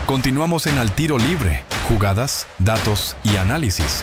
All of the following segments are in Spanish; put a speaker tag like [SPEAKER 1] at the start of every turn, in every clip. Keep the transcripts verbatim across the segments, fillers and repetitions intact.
[SPEAKER 1] Continuamos en Al Tiro Libre, jugadas, datos y análisis.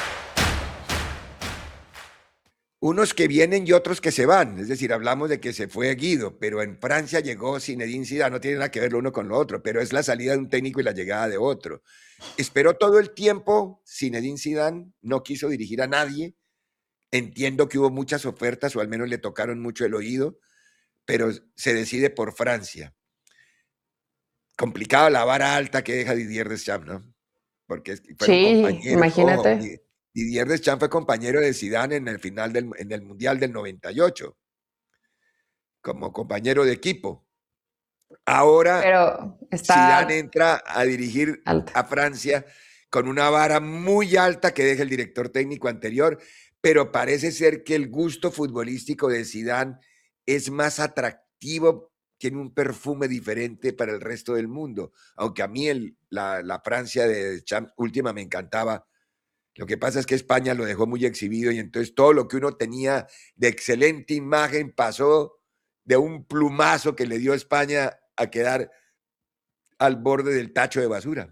[SPEAKER 2] Unos que vienen y otros que se van, es decir, hablamos de que se fue Guido, pero en Francia llegó Zinedine Zidane, no tiene nada que ver lo uno con lo otro, pero es la salida de un técnico y la llegada de otro. Esperó todo el tiempo Zinedine Zidane, no quiso dirigir a nadie, entiendo que hubo muchas ofertas o al menos le tocaron mucho el oído, pero se decide por Francia. Complicado la vara alta que deja Didier Deschamps, ¿no? Porque fueron
[SPEAKER 3] Sí,
[SPEAKER 2] compañeros, ojo,
[SPEAKER 3] imagínate.
[SPEAKER 2] Didier Deschamps fue compañero de Zidane en el final del en el Mundial del noventa y ocho, como compañero de equipo. Ahora
[SPEAKER 3] Pero
[SPEAKER 2] Zidane
[SPEAKER 3] está
[SPEAKER 2] entra a dirigir
[SPEAKER 3] alta.
[SPEAKER 2] a Francia con una vara muy alta que deja el director técnico anterior, pero parece ser que el gusto futbolístico de Zidane es más atractivo, tiene un perfume diferente para el resto del mundo, aunque a mí el, la, la Francia de Deschamps última me encantaba. Lo que pasa es que España lo dejó muy exhibido y entonces todo lo que uno tenía de excelente imagen pasó de un plumazo que le dio España a quedar al borde del tacho de basura.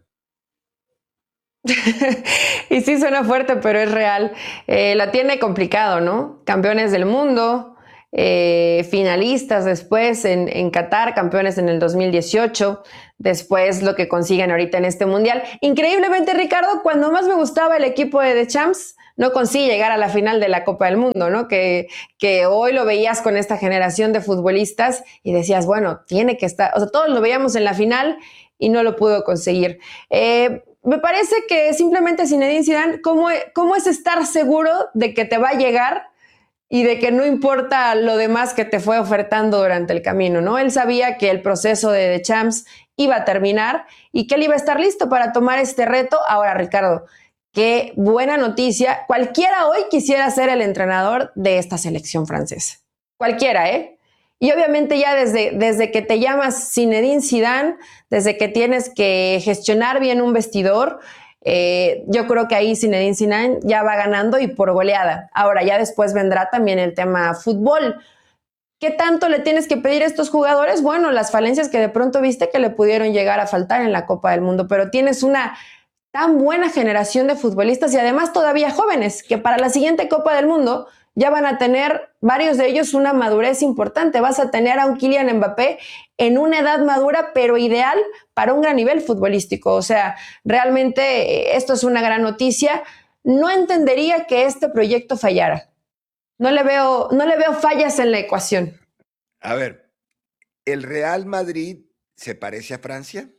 [SPEAKER 3] Y sí suena fuerte, pero es real. Eh, la tiene complicado, ¿no? Campeones del mundo, eh, finalistas después en, en Qatar, campeones en el dos mil dieciocho, después lo que consiguen ahorita en este mundial. Increíblemente, Ricardo, cuando más me gustaba el equipo de Deschamps, no consigue llegar a la final de la Copa del Mundo, ¿no? Que, que hoy lo veías con esta generación de futbolistas y decías, bueno, tiene que estar, o sea, todos lo veíamos en la final y no lo pudo conseguir. Eh, me parece que simplemente Zinedine Zidane, ¿cómo, ¿cómo es estar seguro de que te va a llegar y de que no importa lo demás que te fue ofertando durante el camino, ¿no? Él sabía que el proceso de Deschamps iba a terminar y que él iba a estar listo para tomar este reto. Ahora, Ricardo, qué buena noticia. Cualquiera hoy quisiera ser el entrenador de esta selección francesa. Cualquiera, ¿eh? Y obviamente ya desde, desde que te llamas Zinedine Zidane, desde que tienes que gestionar bien un vestidor, eh, yo creo que ahí Zinedine Zidane ya va ganando y por goleada. Ahora ya después vendrá también el tema fútbol. ¿Qué tanto le tienes que pedir a estos jugadores? Bueno, las falencias que de pronto viste que le pudieron llegar a faltar en la Copa del Mundo, pero tienes una tan buena generación de futbolistas y además todavía jóvenes, que para la siguiente Copa del Mundo ya van a tener varios de ellos una madurez importante. Vas a tener a un Kylian Mbappé en una edad madura, pero ideal para un gran nivel futbolístico. O sea, realmente esto es una gran noticia. No entendería que este proyecto fallara. No le veo, no le veo fallas en la ecuación.
[SPEAKER 2] A ver, ¿el Real Madrid se parece a Francia?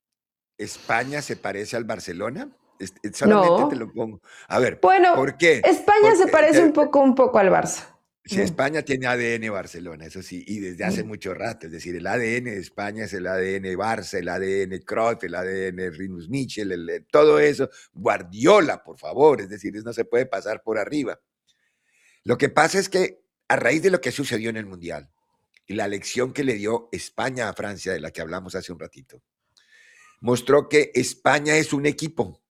[SPEAKER 2] ¿España se parece al Barcelona? Solamente
[SPEAKER 3] No.
[SPEAKER 2] te lo pongo. A ver,
[SPEAKER 3] bueno,
[SPEAKER 2] ¿por qué?
[SPEAKER 3] España
[SPEAKER 2] Porque,
[SPEAKER 3] se parece
[SPEAKER 2] te,
[SPEAKER 3] un poco, un poco al Barça.
[SPEAKER 2] Sí, España tiene A D N Barcelona, eso sí, y desde hace mucho rato. Es decir, el A D N de España es el A D N Barça, el A D N Cruyff, el A D N Rinus Michel, el, el, todo eso. Guardiola, por favor, es decir, eso no se puede pasar por arriba. Lo que pasa es que a raíz de lo que sucedió en el Mundial y la lección que le dio España a Francia, de la que hablamos hace un ratito, mostró que España es un equipo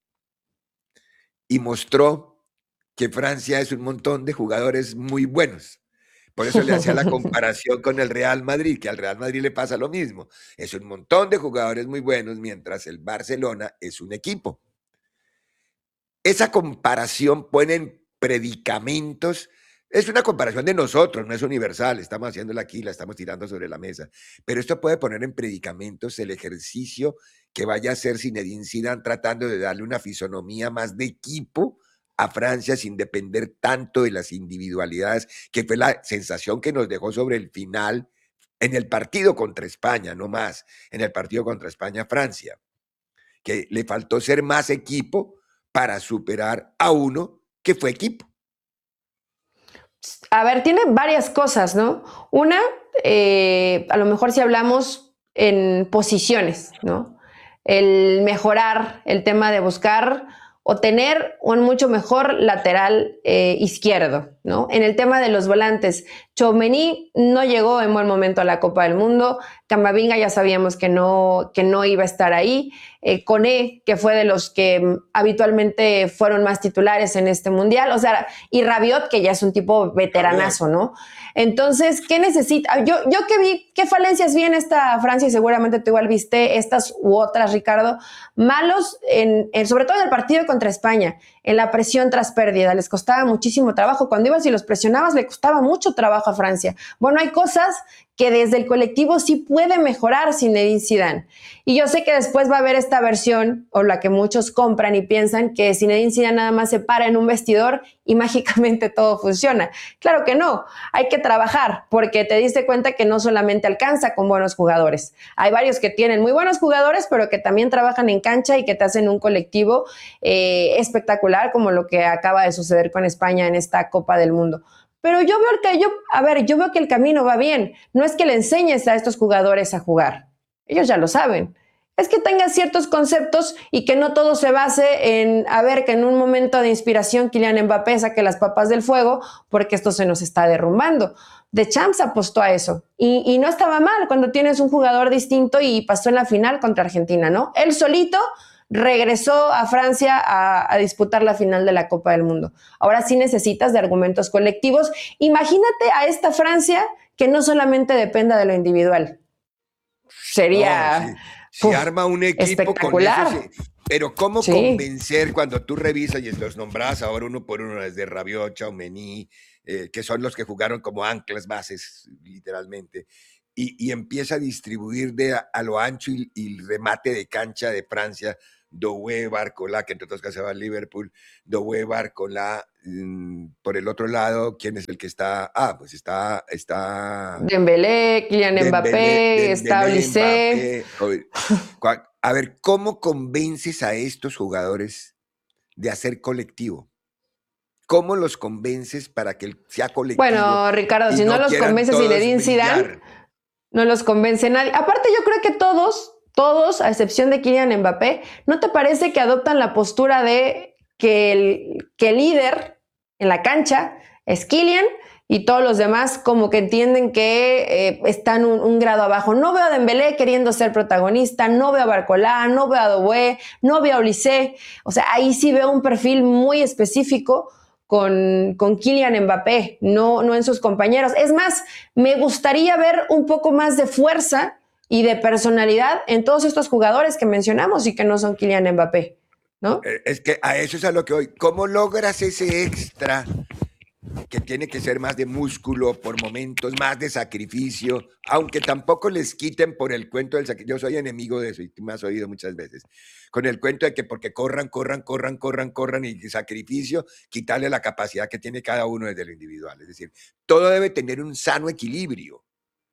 [SPEAKER 2] y mostró que Francia es un montón de jugadores muy buenos. Por eso le hacía la comparación con el Real Madrid, que al Real Madrid le pasa lo mismo. Es un montón de jugadores muy buenos, mientras el Barcelona es un equipo. Esa comparación pone en predicamentos. Es una comparación de nosotros, no es universal, estamos haciéndola aquí, la estamos tirando sobre la mesa, pero esto puede poner en predicamentos el ejercicio que vaya a hacer Zinedine Zidane tratando de darle una fisonomía más de equipo a Francia sin depender tanto de las individualidades, que fue la sensación que nos dejó sobre el final en el partido contra España, no más, en el partido contra España-Francia, que le faltó ser más equipo para superar a uno que fue equipo.
[SPEAKER 3] A ver, tiene varias cosas, ¿no? Una, eh, a lo mejor si hablamos en posiciones, ¿no? El mejorar el tema de buscar o tener un mucho mejor lateral eh, izquierdo, ¿no? En el tema de los volantes, Tchouaméni no llegó en buen momento a la Copa del Mundo. Camavinga ya sabíamos que no, que no iba a estar ahí. Eh, Koné, que fue de los que habitualmente fueron más titulares en este Mundial. O sea, y Rabiot, que ya es un tipo veteranazo, ¿no? Entonces, ¿qué necesita? Yo, yo que vi, ¿qué falencias vi en esta Francia? Y seguramente tú igual viste estas u otras, Ricardo. Malos, en, en, sobre todo en el partido contra España, en la presión tras pérdida. Les costaba muchísimo trabajo. Cuando ibas y los presionabas, le costaba mucho trabajo a Francia. Bueno, hay cosas que desde el colectivo sí puede mejorar Zinedine Zidane. Y yo sé que después va a haber esta versión, o la que muchos compran y piensan que Zinedine Zidane nada más se para en un vestidor y mágicamente todo funciona. Claro que no, hay que trabajar, porque te diste cuenta que no solamente alcanza con buenos jugadores. Hay varios que tienen muy buenos jugadores, pero que también trabajan en cancha y que te hacen un colectivo eh, espectacular, como lo que acaba de suceder con España en esta Copa del Mundo. Pero yo veo que yo, a ver, yo veo que el camino va bien. No es que le enseñes a estos jugadores a jugar. Ellos ya lo saben. Es que tengas ciertos conceptos y que no todo se base en, a ver, que en un momento de inspiración Kylian Mbappé saque las papas del fuego porque esto se nos está derrumbando. Deschamps apostó a eso y, y no estaba mal cuando tienes un jugador distinto y pasó en la final contra Argentina, ¿no? Él solito regresó a Francia a, a disputar la final de la Copa del Mundo. Ahora sí necesitas de argumentos colectivos. Imagínate a esta Francia que no solamente dependa de lo individual. Sería...
[SPEAKER 2] No, sí. Si uf, arma un equipo con eso, sí. Pero ¿cómo sí. convencer cuando tú revisas y los nombras ahora uno por uno, desde Rabiot, Tchouaméni, eh, que son los que jugaron como anclas bases, literalmente, y, y empieza a distribuir de a, a lo ancho y, y el remate de cancha de Francia, Doué, Barcola, que entre otros casos va a Liverpool, Doué, Barcola, mmm, por el otro lado, ¿quién es el que está? Ah, pues está... está
[SPEAKER 3] Dembélé, Kylian Dembélé, Mbappé, está Olise.
[SPEAKER 2] A ver, ¿cómo convences a estos jugadores de hacer colectivo? ¿Cómo los convences para que sea colectivo?
[SPEAKER 3] Bueno, Ricardo, si no, no los convences Zinedine Zidane, no los convence nadie. Aparte, yo creo que todos... Todos, a excepción de Kylian Mbappé, ¿no te parece que adoptan la postura de que el, que el líder en la cancha es Kylian y todos los demás como que entienden que eh, están un, un grado abajo? No veo a Dembélé queriendo ser protagonista, no veo a Barcola, no veo a Doué, no veo a Olise. O sea, ahí sí veo un perfil muy específico con, con Kylian Mbappé, no, no en sus compañeros. Es más, me gustaría ver un poco más de fuerza y de personalidad en todos estos jugadores que mencionamos y que no son Kylian Mbappé, ¿no?
[SPEAKER 2] Es que a eso es a lo que voy. ¿Cómo logras ese extra que tiene que ser más de músculo por momentos, más de sacrificio, aunque tampoco les quiten por el cuento del sacrificio? Yo soy enemigo de eso y tú me has oído muchas veces, con el cuento de que porque corran, corran, corran, corran, corran y sacrificio, quitarle la capacidad que tiene cada uno desde lo individual. Es decir, todo debe tener un sano equilibrio.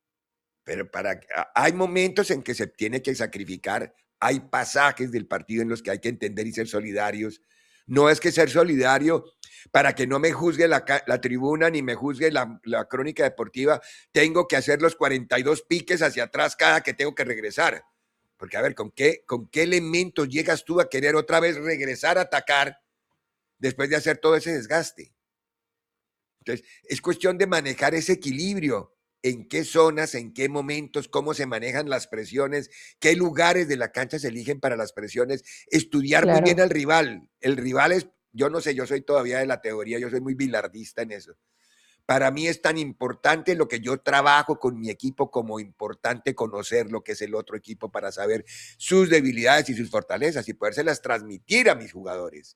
[SPEAKER 2] Pero para, hay momentos en que se tiene que sacrificar, hay pasajes del partido en los que hay que entender y ser solidarios. No es que ser solidario para que no me juzgue la, la tribuna ni me juzgue la, la crónica deportiva, tengo que hacer los cuarenta y dos piques hacia atrás cada que tengo que regresar. Porque a ver, ¿con qué, con qué elementos llegas tú a querer otra vez regresar a atacar después de hacer todo ese desgaste? Entonces, es cuestión de manejar ese equilibrio. En qué zonas, en qué momentos, cómo se manejan las presiones, qué lugares de la cancha se eligen para las presiones, estudiar claro. muy bien al rival. El rival es, yo no sé, yo soy todavía de la teoría, yo soy muy bilardista en eso. Para mí es tan importante lo que yo trabajo con mi equipo como importante conocer lo que es el otro equipo para saber sus debilidades y sus fortalezas y podérselas transmitir a mis jugadores.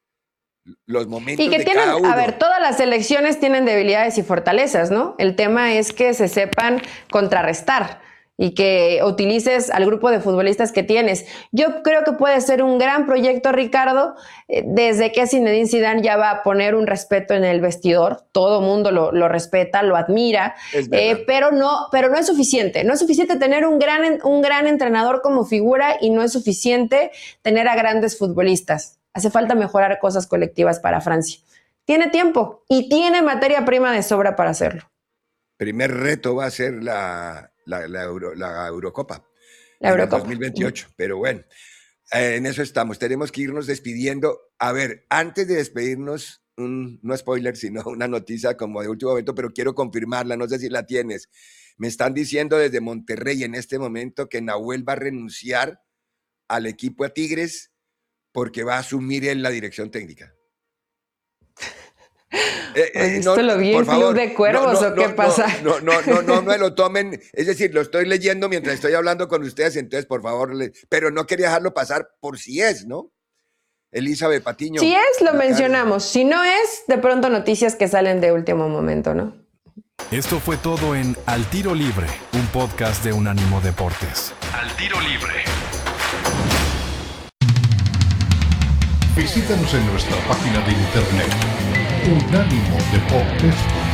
[SPEAKER 2] Los momentos
[SPEAKER 3] y que
[SPEAKER 2] de
[SPEAKER 3] tienen,
[SPEAKER 2] cada uno.
[SPEAKER 3] A ver, todas las selecciones tienen debilidades y fortalezas, ¿no? El tema es que se sepan contrarrestar y que utilices al grupo de futbolistas que tienes. Yo creo que puede ser un gran proyecto, Ricardo, eh, desde que Zinedine Zidane ya va a poner un respeto en el vestidor. Todo mundo lo, lo respeta, lo admira, eh, pero, no, pero no es suficiente. No es suficiente tener un gran, un gran entrenador como figura y no es suficiente tener a grandes futbolistas. Hace falta mejorar cosas colectivas para Francia. Tiene tiempo y tiene materia prima de sobra para hacerlo.
[SPEAKER 2] Primer reto va a ser la, la, la, Euro, la Eurocopa.
[SPEAKER 3] La Eurocopa.
[SPEAKER 2] En dos mil veintiocho, pero bueno, eh, en eso estamos. Tenemos que irnos despidiendo. A ver, antes de despedirnos, un, no spoiler, sino una noticia como de último momento, pero quiero confirmarla, no sé si la tienes. Me están diciendo desde Monterrey en este momento que Nahuel va a renunciar al equipo a Tigres porque va a asumir él la dirección técnica. Eh, eh,
[SPEAKER 3] ¿Esto
[SPEAKER 2] no,
[SPEAKER 3] lo vi
[SPEAKER 2] por
[SPEAKER 3] en
[SPEAKER 2] favor,
[SPEAKER 3] Club de Cuervos
[SPEAKER 2] no,
[SPEAKER 3] o qué
[SPEAKER 2] no,
[SPEAKER 3] pasa?
[SPEAKER 2] No, no, no, no, no me lo tomen. Es decir, lo estoy leyendo mientras estoy hablando con ustedes, entonces, por favor, le, pero no quería dejarlo pasar por si es, ¿no? Elizabeth Patiño.
[SPEAKER 3] Si es, lo mencionamos. Si no es, de pronto noticias que salen de último momento, ¿no?
[SPEAKER 1] Esto fue todo en Al Tiro Libre, un podcast de Unánimo Deportes. Al Tiro Libre.
[SPEAKER 4] Visítanos en nuestra página de internet unánimo deportes punto com.